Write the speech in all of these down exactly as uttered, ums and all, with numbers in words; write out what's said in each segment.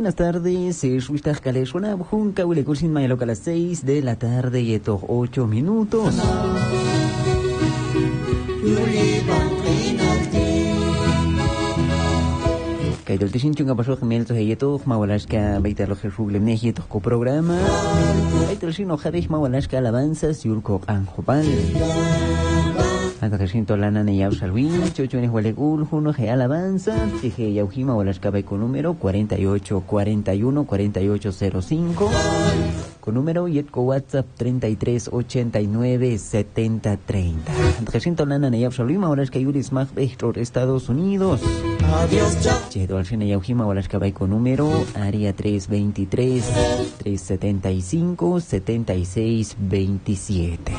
buenas tardes. Es Ruistag Kaleshona, Junca, Huilecursin Mayaloca a las seis de la tarde y estos ocho minutos. Kaidol Tishin Chunga Pasho Gemel to Heyeto, Mawalashka, Beita Loge Ruglem Nejeto, co programa. Kaidol Shino Hadej Mawalashka Alabanzas, Yurko Anjopal. Hasta que siento lana ne yau salwin, chocho en Hualegul, Juno Ge Alabanza, Tije Yaujima Walashka con número cuarenta y ocho cuarenta y uno cuarenta y ocho cero cinco, con número Yetco WhatsApp treinta y tres ochenta y nueve setenta treinta. Hasta que siento lana ne yau salwin, Walashka Yuris Mag Bechtor, Estados Unidos. Chedo al Shene Yaujima Walashka con número área tres veintitrés tres setenta y cinco setenta y seis veintisiete.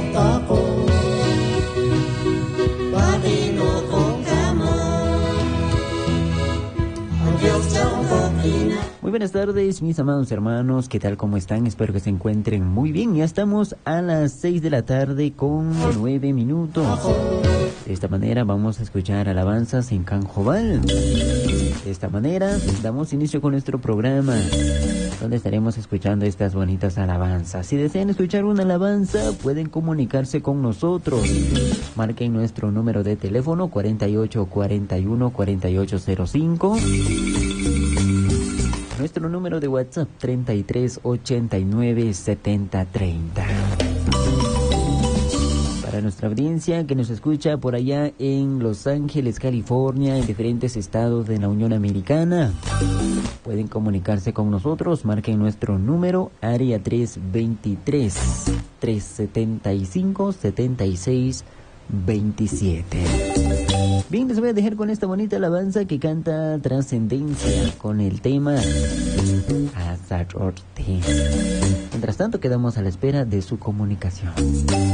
Muy buenas tardes, mis amados hermanos, ¿qué tal? ¿Cómo están? Espero que se encuentren muy bien. Ya estamos a las seis de la tarde con nueve minutos. De esta manera vamos a escuchar alabanzas en Canjobal. De esta manera damos inicio con nuestro programa, donde estaremos escuchando estas bonitas alabanzas. Si desean escuchar una alabanza, pueden comunicarse con nosotros. Marquen nuestro número de teléfono cuarenta y ocho cuarenta y uno cuarenta y ocho cero cinco. Nuestro número de WhatsApp treinta y tres ochenta y nueve setenta treinta. Para nuestra audiencia que nos escucha por allá en Los Ángeles, California, en diferentes estados de la Unión Americana, pueden comunicarse con nosotros. Marquen nuestro número área tres veintitrés tres setenta y cinco setenta y seis veintisiete. Bien, les voy a dejar con esta bonita alabanza que canta Trascendencia con el tema Azarorte. Mientras tanto, quedamos a la espera de su comunicación.